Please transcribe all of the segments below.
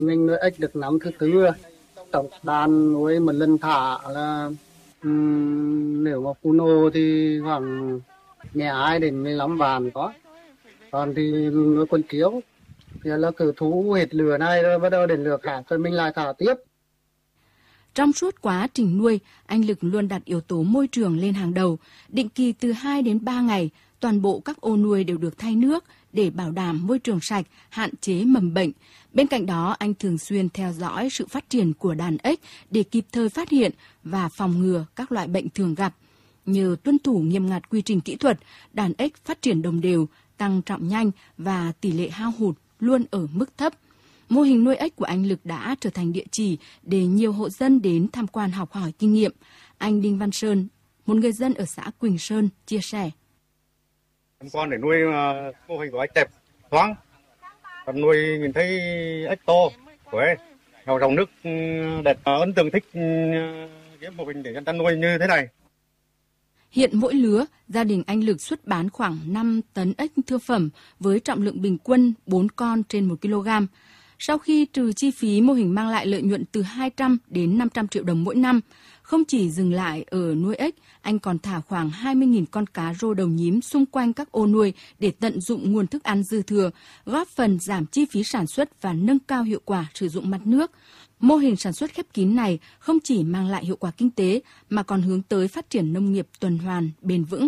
Mình nuôi ếch được năm thứ tư rồi. Tổng đàn nuôi một lần thả là nếu mà phun nô thì khoảng 12 đến 15 vạn có. Còn thì nuôi con kiếu thì là cứ thú hết lửa này rồi bắt đầu đến lửa khác rồi mình lại thả tiếp. Trong suốt quá trình nuôi, anh Lực luôn đặt yếu tố môi trường lên hàng đầu. Định kỳ từ 2 đến 3 ngày, toàn bộ các ô nuôi đều được thay nước để bảo đảm môi trường sạch, hạn chế mầm bệnh. Bên cạnh đó, anh thường xuyên theo dõi sự phát triển của đàn ếch để kịp thời phát hiện và phòng ngừa các loại bệnh thường gặp. Nhờ tuân thủ nghiêm ngặt quy trình kỹ thuật, đàn ếch phát triển đồng đều, tăng trọng nhanh và tỷ lệ hao hụt luôn ở mức thấp. Mô hình nuôi ếch của anh Lực đã trở thành địa chỉ để nhiều hộ dân đến tham quan học hỏi kinh nghiệm. Anh Đinh Văn Sơn, một người dân ở xã Quỳnh Sơn, chia sẻ. Con để nuôi mô hình của ếch đẹp, thoáng. Còn nuôi nhìn thấy ếch to, khỏe, dòng nước đẹp, ấn tượng thích cái mô hình để nhân dân nuôi như thế này. Hiện mỗi lứa, gia đình anh Lực xuất bán khoảng 5 tấn ếch thương phẩm với trọng lượng bình quân 4 con trên 1 kg. Sau khi trừ chi phí, mô hình mang lại lợi nhuận từ 200 đến 500 triệu đồng mỗi năm. Không chỉ dừng lại ở nuôi ếch, anh còn thả khoảng 20.000 con cá rô đầu nhím xung quanh các ô nuôi để tận dụng nguồn thức ăn dư thừa, góp phần giảm chi phí sản xuất và nâng cao hiệu quả sử dụng mặt nước. Mô hình sản xuất khép kín này không chỉ mang lại hiệu quả kinh tế mà còn hướng tới phát triển nông nghiệp tuần hoàn, bền vững.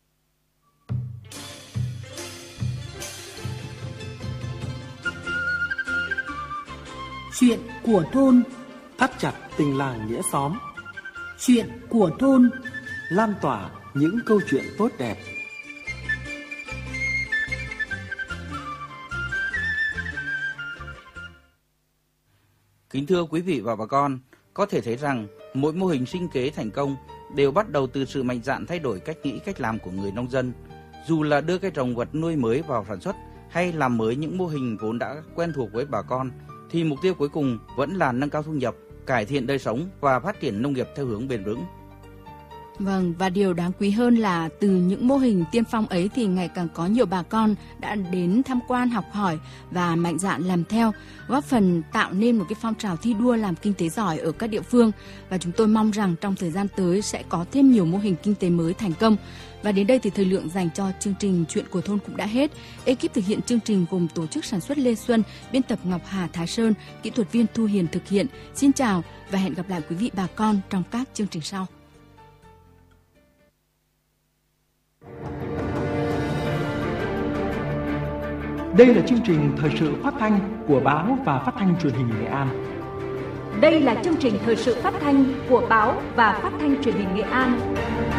Chuyện của thôn. Thắt chặt tình làng nghĩa xóm. Chuyện của thôn. Lan tỏa những câu chuyện tốt đẹp. Kính thưa quý vị và bà con, có thể thấy rằng mỗi mô hình sinh kế thành công đều bắt đầu từ sự mạnh dạn thay đổi cách nghĩ, cách làm của người nông dân. Dù là đưa cây trồng vật nuôi mới vào sản xuất hay làm mới những mô hình vốn đã quen thuộc với bà con, thì mục tiêu cuối cùng vẫn là nâng cao thu nhập, cải thiện đời sống và phát triển nông nghiệp theo hướng bền vững. Vâng, và điều đáng quý hơn là từ những mô hình tiên phong ấy thì ngày càng có nhiều bà con đã đến tham quan, học hỏi và mạnh dạn làm theo, góp phần tạo nên một cái phong trào thi đua làm kinh tế giỏi ở các địa phương. Và chúng tôi mong rằng trong thời gian tới sẽ có thêm nhiều mô hình kinh tế mới thành công. Và đến đây thì thời lượng dành cho chương trình Chuyện của thôn cũng đã hết. Ekip thực hiện chương trình gồm tổ chức sản xuất Lê Xuân, biên tập Ngọc Hà, Thái Sơn, kỹ thuật viên Thu Hiền thực hiện. Xin chào và hẹn gặp lại quý vị bà con trong các chương trình sau. Đây là chương trình thời sự phát thanh của báo và phát thanh truyền hình Nghệ An. Đây là chương trình thời sự phát thanh của báo và phát thanh truyền hình Nghệ An.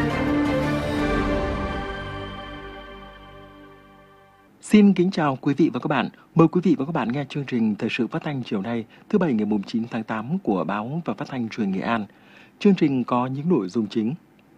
Xin kính chào quý vị và các bạn. Mời quý vị và các bạn nghe chương trình thời sự phát thanh chiều nay, thứ Bảy ngày 9 tháng 8 của báo và phát thanh truyền hình Nghệ An. Chương trình có những nội dung chính.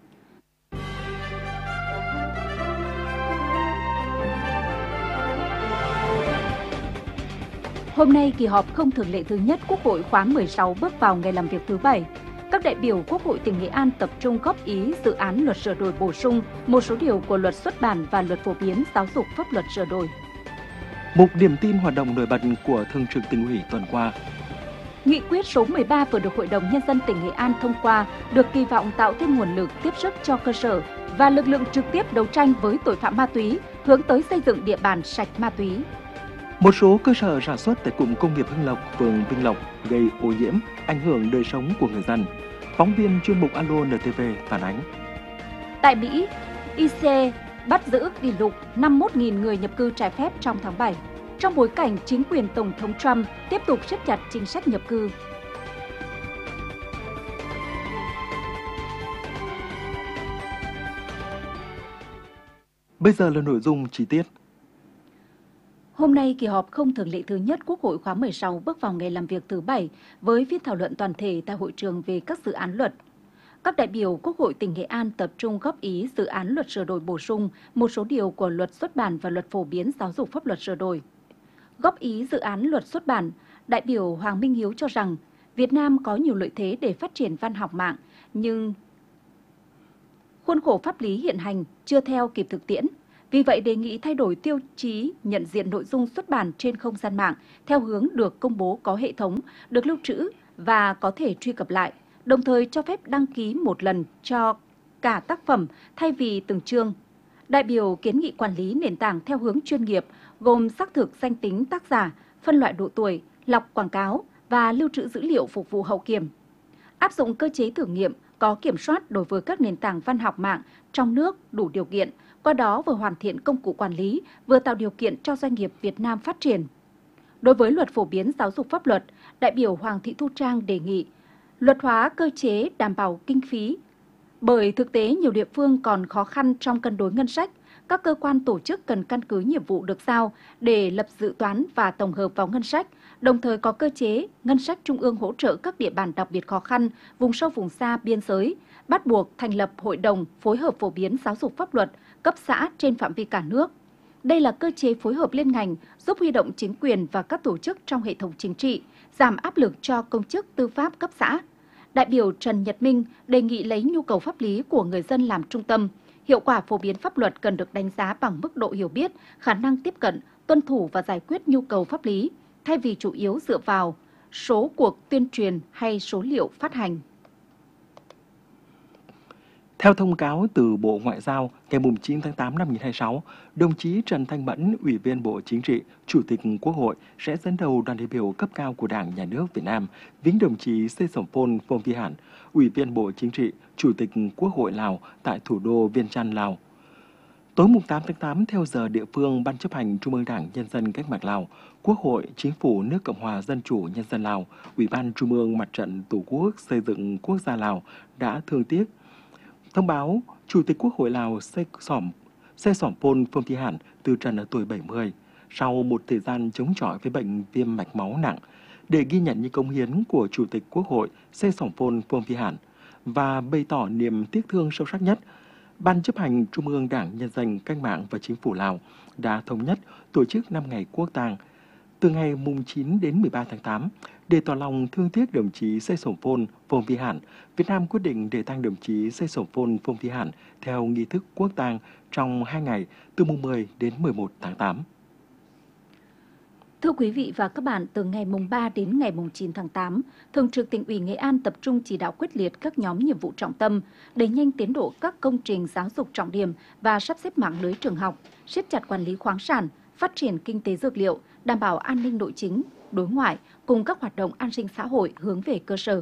Hôm nay, kỳ họp không thường lệ thứ nhất Quốc hội khóa 16 bước vào ngày làm việc thứ 7. Các đại biểu Quốc hội tỉnh Nghệ An tập trung góp ý dự án luật sửa đổi bổ sung một số điều của luật xuất bản và luật phổ biến giáo dục pháp luật sửa đổi. Mục điểm tin hoạt động nổi bật của Thường trực Tỉnh ủy tuần qua. Nghị quyết số 13 vừa được Hội đồng Nhân dân tỉnh Nghệ An thông qua được kỳ vọng tạo thêm nguồn lực tiếp sức cho cơ sở và lực lượng trực tiếp đấu tranh với tội phạm ma túy, hướng tới xây dựng địa bàn sạch ma túy. Một số cơ sở sản xuất tại cụm công nghiệp Hưng Lộc, phường Vinh Lộc gây ô nhiễm, ảnh hưởng đời sống của người dân. Phóng viên chuyên mục Alo NTV phản ánh. Tại Mỹ, ICE bắt giữ kỷ lục 51.000 người nhập cư trái phép trong tháng 7, trong bối cảnh chính quyền Tổng thống Trump tiếp tục siết chặt chính sách nhập cư. Bây giờ là nội dung chi tiết. Hôm nay, kỳ họp không thường lệ thứ nhất Quốc hội khóa 16 bước vào ngày làm việc thứ 7 với phiên thảo luận toàn thể tại hội trường về các dự án luật. Các đại biểu Quốc hội tỉnh Nghệ An tập trung góp ý dự án luật sửa đổi bổ sung một số điều của luật xuất bản và luật phổ biến giáo dục pháp luật sửa đổi. Góp ý dự án luật xuất bản, đại biểu Hoàng Minh Hiếu cho rằng Việt Nam có nhiều lợi thế để phát triển văn học mạng, nhưng khuôn khổ pháp lý hiện hành chưa theo kịp thực tiễn. Vì vậy, đề nghị thay đổi tiêu chí nhận diện nội dung xuất bản trên không gian mạng theo hướng được công bố có hệ thống, được lưu trữ và có thể truy cập lại, đồng thời cho phép đăng ký một lần cho cả tác phẩm thay vì từng chương. Đại biểu kiến nghị quản lý nền tảng theo hướng chuyên nghiệp, gồm xác thực danh tính tác giả, phân loại độ tuổi, lọc quảng cáo và lưu trữ dữ liệu phục vụ hậu kiểm. Áp dụng cơ chế thử nghiệm có kiểm soát đối với các nền tảng văn học mạng trong nước đủ điều kiện, qua đó vừa hoàn thiện công cụ quản lý, vừa tạo điều kiện cho doanh nghiệp Việt Nam phát triển. Đối với luật phổ biến giáo dục pháp luật, đại biểu Hoàng Thị Thu Trang đề nghị luật hóa cơ chế đảm bảo kinh phí. Bởi thực tế nhiều địa phương còn khó khăn trong cân đối ngân sách, các cơ quan tổ chức cần căn cứ nhiệm vụ được giao để lập dự toán và tổng hợp vào ngân sách, đồng thời có cơ chế ngân sách trung ương hỗ trợ các địa bàn đặc biệt khó khăn, vùng sâu vùng xa, biên giới, bắt buộc thành lập hội đồng phối hợp phổ biến giáo dục pháp luật cấp xã trên phạm vi cả nước. Đây là cơ chế phối hợp liên ngành giúp huy động chính quyền và các tổ chức trong hệ thống chính trị, giảm áp lực cho công chức tư pháp cấp xã. Đại biểu Trần Nhật Minh đề nghị lấy nhu cầu pháp lý của người dân làm trung tâm. Hiệu quả phổ biến pháp luật cần được đánh giá bằng mức độ hiểu biết, khả năng tiếp cận, tuân thủ và giải quyết nhu cầu pháp lý, thay vì chủ yếu dựa vào số cuộc tuyên truyền hay số liệu phát hành. Theo thông cáo từ Bộ Ngoại giao ngày 9 tháng 8 năm 2026, đồng chí Trần Thanh Mẫn, Ủy viên Bộ Chính trị, Chủ tịch Quốc hội sẽ dẫn đầu đoàn đại biểu cấp cao của Đảng, Nhà nước Việt Nam viếng đồng chí Sê Sổm Phôn Phong Vi Hản, Ủy viên Bộ Chính trị, Chủ tịch Quốc hội Lào tại thủ đô Viêng Chăn, Lào. Tối 8 tháng 8 theo giờ địa phương, Ban chấp hành Trung ương Đảng Nhân dân Cách mạng Lào, Quốc hội, Chính phủ nước Cộng hòa Dân chủ Nhân dân Lào, Ủy ban Trung ương Mặt trận Tổ quốc Xây dựng Quốc gia Lào đã thương tiếc thông báo Chủ tịch Quốc hội Lào Sê Sổm Phôn Phong Vi Hản từ trần ở tuổi 70 sau một thời gian chống chọi với bệnh viêm mạch máu nặng. Để ghi nhận những công hiến của Chủ tịch Quốc hội Sê Sổm Phôn Phong Vi Hản và bày tỏ niềm tiếc thương sâu sắc nhất, Ban chấp hành Trung ương Đảng Nhân dân Cách mạng và Chính phủ Lào đã thống nhất tổ chức 5 ngày quốc tang từ ngày 9 đến 13 tháng 8. Để tỏ lòng thương tiếc đồng chí Sê Sổm Phôn Phong Vi Hản, Việt Nam quyết định để tang đồng chí Sê Sổm Phôn Phong Vi Hản theo nghi thức quốc tang trong 2 ngày từ mùng 10 đến 11 tháng 8. Thưa quý vị và các bạn, từ ngày mùng 3 đến ngày mùng 9 tháng 8, Thường trực Tỉnh ủy Nghệ An tập trung chỉ đạo quyết liệt các nhóm nhiệm vụ trọng tâm, đẩy nhanh tiến độ các công trình giáo dục trọng điểm và sắp xếp mạng lưới trường học, siết chặt quản lý khoáng sản, phát triển kinh tế dược liệu, đảm bảo an ninh nội chính, đối ngoại cùng các hoạt động an sinh xã hội hướng về cơ sở.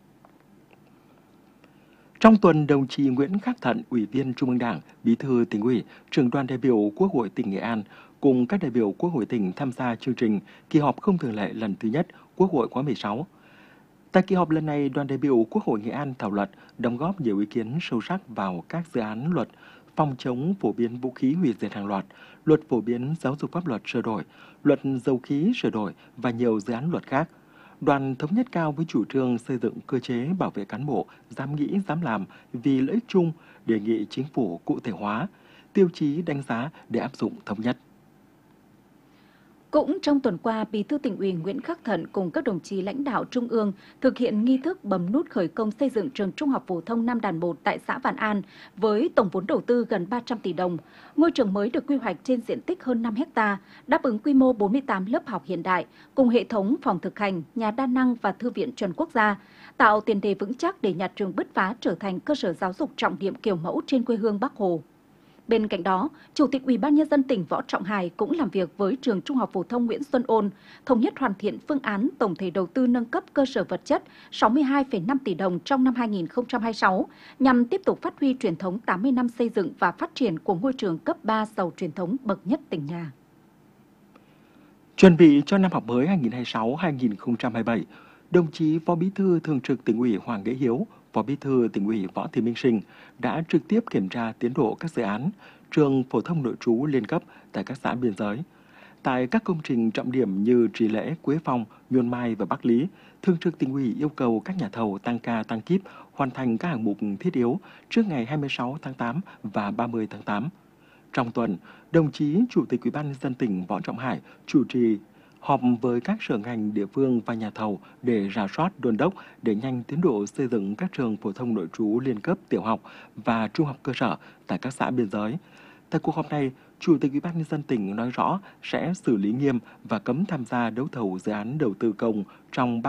Trong tuần, đồng chí Nguyễn Khắc Thận, Ủy viên Trung ương Đảng, Bí thư Tỉnh ủy, Trưởng đoàn đại biểu Quốc hội tỉnh Nghệ An cùng các đại biểu Quốc hội tỉnh tham gia chương trình kỳ họp không thường lệ lần thứ nhất Quốc hội khóa 16. Tại kỳ họp lần này, đoàn đại biểu Quốc hội Nghệ An thảo luận, đóng góp nhiều ý kiến sâu sắc vào các dự án luật phòng chống phổ biến vũ khí hủy diệt hàng loạt, luật phổ biến giáo dục pháp luật sửa đổi, luật dầu khí sửa đổi và nhiều dự án luật khác. Đoàn thống nhất cao với chủ trương xây dựng cơ chế bảo vệ cán bộ, dám nghĩ, dám làm vì lợi ích chung, đề nghị chính phủ cụ thể hóa, tiêu chí đánh giá để áp dụng thống nhất. Cũng trong tuần qua, Bí thư Tỉnh ủy Nguyễn Khắc Thận cùng các đồng chí lãnh đạo Trung ương thực hiện nghi thức bấm nút khởi công xây dựng trường Trung học phổ thông Nam Đàn 1 tại xã Vạn An với tổng vốn đầu tư gần 300 tỷ đồng. Ngôi trường mới được quy hoạch trên diện tích hơn 5 ha, đáp ứng quy mô 48 lớp học hiện đại, cùng hệ thống phòng thực hành, nhà đa năng và thư viện chuẩn quốc gia, tạo tiền đề vững chắc để nhà trường bứt phá trở thành cơ sở giáo dục trọng điểm kiểu mẫu trên quê hương Bắc Hồ. Bên cạnh đó, Chủ tịch Ủy ban Nhân dân tỉnh Võ Trọng Hải cũng làm việc với trường Trung học phổ thông Nguyễn Xuân Ôn, thống nhất hoàn thiện phương án tổng thể đầu tư nâng cấp cơ sở vật chất 62,5 tỷ đồng trong năm 2026, nhằm tiếp tục phát huy truyền thống 80 năm xây dựng và phát triển của ngôi trường cấp 3 giàu truyền thống bậc nhất tỉnh nhà. Chuẩn bị cho năm học mới 2026-2027, đồng chí Phó Bí thư Thường trực Tỉnh ủy Hoàng Nghĩa Hiếu, Phó Bí thư Tỉnh ủy Võ Thị Minh Sinh đã trực tiếp kiểm tra tiến độ các dự án trường phổ thông nội trú liên cấp tại các xã biên giới. Tại các công trình trọng điểm như Trì Lễ, Quế Phong, Nhôn Mai và Bắc Lý, Thường trực Tỉnh ủy yêu cầu các nhà thầu tăng ca tăng kíp hoàn thành các hạng mục thiết yếu trước ngày 26 tháng 8 và 30 tháng 8. Trong tuần, đồng chí Chủ tịch Ủy ban Nhân dân tỉnh Võ Trọng Hải chủ trì họp với các sở ngành địa phương và nhà thầu để rà soát đôn đốc để nhanh tiến độ xây dựng các trường phổ thông nội trú liên cấp tiểu học và trung học cơ sở tại các xã biên giới. Tại cuộc họp này, Chủ tịch Ủy ban nhân dân tỉnh nói rõ sẽ xử lý nghiêm và cấm tham gia đấu thầu dự án đầu tư công trong